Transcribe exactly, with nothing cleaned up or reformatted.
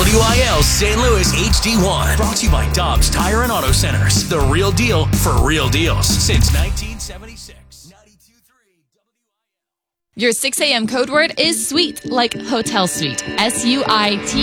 W I L Saint Louis H D one. Brought to you by Dobbs Tire and Auto Centers. The real deal for real deals since nineteen seventy-six. Your six a.m. code word is sweet, like hotel suite. S U I T